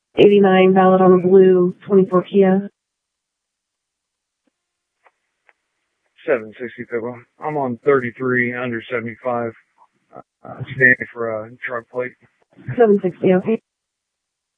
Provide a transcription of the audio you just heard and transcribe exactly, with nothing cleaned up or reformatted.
eighty-nine valid on the blue, twenty-four Kia. seven sixty Pitbull. I'm on thirty-three, under seventy-five, uh, standing for a truck plate. seven sixty, okay.